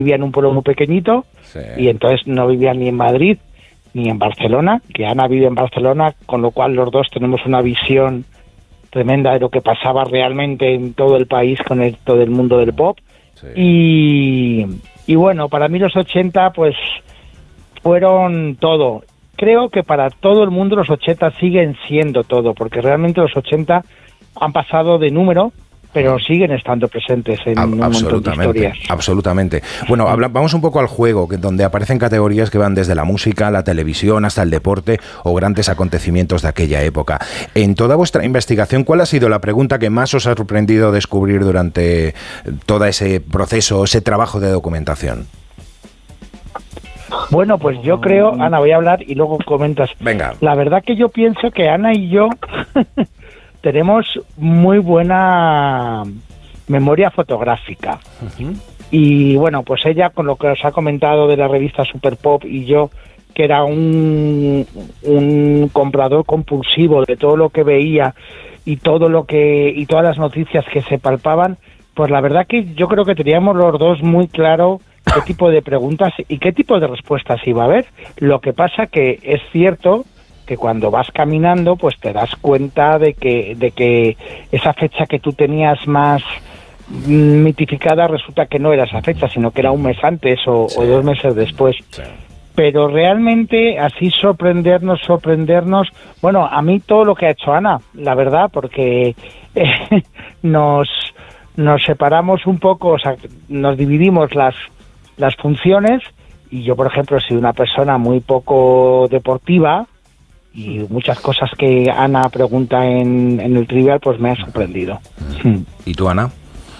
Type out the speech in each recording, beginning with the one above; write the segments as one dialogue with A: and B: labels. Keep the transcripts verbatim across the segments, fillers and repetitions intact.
A: vivía en un pueblo muy pequeñito, sí. Y entonces no vivía ni en Madrid ni en Barcelona, que Ana vive en Barcelona, con lo cual los dos tenemos una visión tremenda de lo que pasaba realmente en todo el país con el, todo el mundo del pop. Sí. Y, y bueno, para mí los ochenta pues fueron todo. Creo que para todo el mundo los ochenta siguen siendo todo, porque realmente los ochenta han pasado de número, pero siguen estando presentes en a, un montón de historias.
B: Absolutamente. Bueno, habla, vamos un poco al juego, que donde aparecen categorías que van desde la música, la televisión, hasta el deporte o grandes acontecimientos de aquella época. En toda vuestra investigación, ¿cuál ha sido la pregunta que más os ha sorprendido descubrir durante todo ese proceso, ese trabajo de documentación?
A: Bueno, pues yo creo, Ana, voy a hablar y luego comentas.
B: Venga.
A: La verdad que yo pienso que Ana y yo tenemos muy buena memoria fotográfica. Uh-huh. Y bueno, pues ella, con lo que os ha comentado de la revista Super Pop, y yo, que era un, un comprador compulsivo de todo lo que veía y todo lo que y todas las noticias que se palpaban, pues la verdad que yo creo que teníamos los dos muy claro qué tipo de preguntas y qué tipo de respuestas iba a haber. Lo que pasa que es cierto que cuando vas caminando pues te das cuenta de que de que esa fecha que tú tenías más mitificada resulta que no era esa fecha, sino que era un mes antes o, sí. o dos meses después. Sí. Pero realmente así sorprendernos, sorprendernos, bueno, a mí todo lo que ha hecho Ana, la verdad, porque eh, nos nos separamos un poco, o sea, nos dividimos las las funciones, y yo, por ejemplo, soy una persona muy poco deportiva, y muchas cosas que Ana pregunta en, en el trivial pues me han sorprendido.
B: ¿Y tú, Ana?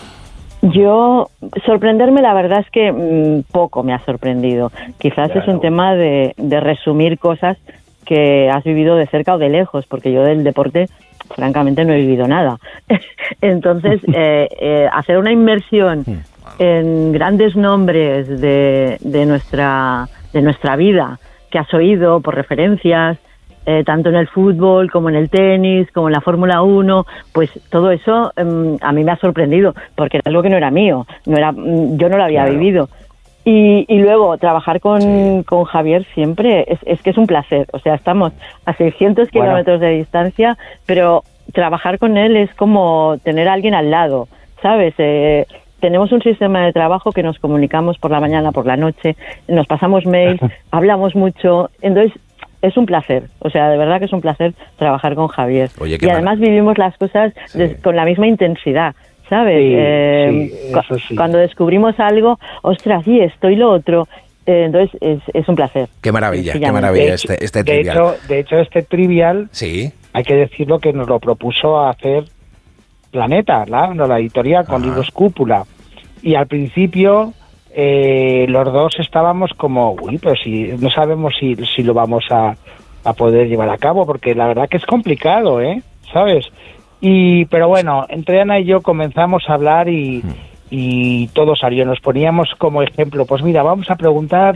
C: Yo, sorprenderme, la verdad es que mmm, poco me ha sorprendido. Quizás claro. Es un tema de, de resumir cosas que has vivido de cerca o de lejos, porque yo del deporte, francamente, no he vivido nada. Entonces, eh, eh, hacer una inmersión en grandes nombres de, de nuestra de nuestra vida, que has oído por referencias, eh, tanto en el fútbol como en el tenis, como en la Fórmula uno, pues todo eso eh, a mí me ha sorprendido, porque era algo que no era mío, no era yo no lo había claro. vivido. Y, y luego trabajar con, sí. con Javier siempre es, es que es un placer. O sea, estamos a seiscientos kilómetros bueno. de distancia, pero trabajar con él es como tener a alguien al lado, ¿sabes? Eh, tenemos un sistema de trabajo que nos comunicamos por la mañana, por la noche, nos pasamos mails, hablamos mucho, entonces es un placer, o sea, de verdad que es un placer trabajar con Javier.
B: Oye,
C: y además mal. vivimos las cosas sí. de, con la misma intensidad, ¿sabes?
A: Sí,
C: eh,
A: sí, eso sí.
C: Cuando descubrimos algo, ostras, sí, esto y lo otro, eh, entonces es, es un placer.
B: Qué maravilla, qué maravilla de este, este
A: de
B: trivial.
A: Hecho, de hecho, este trivial,
B: sí.
A: hay que decirlo que nos lo propuso hacer Planeta, la, la editorial con Ajá. libros Cúpula, y al principio eh, los dos estábamos como, uy, pero si no sabemos si, si lo vamos a, a poder llevar a cabo, porque la verdad que es complicado, ¿eh? ¿Sabes? Y pero bueno, entre Ana y yo comenzamos a hablar y, y todo salió, nos poníamos como ejemplo, pues mira, vamos a preguntar,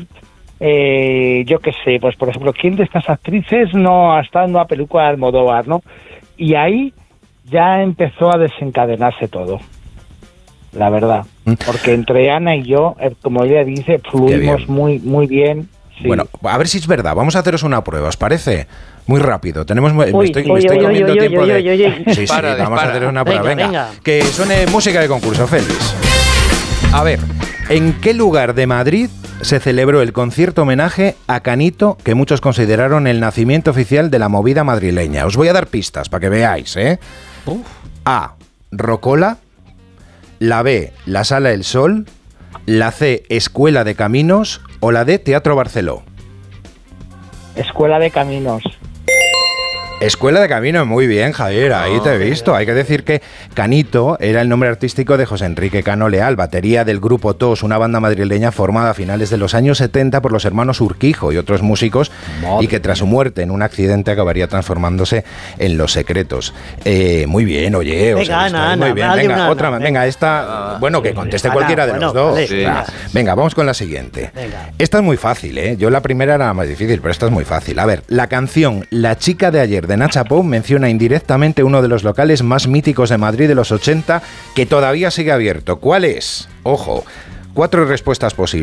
A: eh, yo qué sé, pues por ejemplo, ¿quién de estas actrices no ha estado en una película de Almodóvar, no? Y ahí ya empezó a desencadenarse todo, la verdad, porque entre Ana y yo, como ella dice, fluimos muy muy bien. Sí.
B: Bueno, a ver si es verdad, vamos a haceros una prueba, ¿os parece? Muy rápido, tenemos uy, me estoy,
C: uy,
B: me estoy
C: uy,
B: comiendo
C: uy,
B: tiempo
C: uy,
B: de...
C: uy, uy, uy.
B: Sí, sí,
D: dispara,
B: vamos
D: dispara.
B: a hacer una prueba, venga,
C: venga,
B: venga, que suene música de concurso, Félix. A ver, ¿en qué lugar de Madrid se celebró el concierto homenaje a Canito que muchos consideraron el nacimiento oficial de la movida madrileña? Os voy a dar pistas para que veáis, ¿eh? Uf. A, Rocola. La B, la Sala del Sol. La C, Escuela de Caminos. O la D, Teatro Barceló.
A: Escuela de Caminos.
B: Escuela de Caminos, muy bien, Javier, ahí oh, te he visto. Hay que decir que Canito era el nombre artístico de José Enrique Cano Leal, batería del grupo Tos, una banda madrileña formada a finales de los años setenta por los hermanos Urquijo y otros músicos, Madre. y que tras su muerte en un accidente acabaría transformándose en Los Secretos. Eh, muy bien, oye, os
E: venga, Ana, Ana,
B: muy bien. Venga,
E: una,
B: otra,
E: venga,
B: venga, esta, bueno, que conteste
E: Ana,
B: cualquiera de
E: bueno,
B: los dos.
E: vale,
B: Sí.
E: venga.
B: Venga, vamos con la siguiente.
E: Venga.
B: Esta es muy fácil, ¿eh? Yo la primera era más difícil, pero esta es muy fácil. A ver, la canción La chica de ayer de Nacha Pop menciona indirectamente uno de los locales más míticos de Madrid de los ochenta que todavía sigue abierto. ¿Cuál es? Ojo, cuatro respuestas posibles.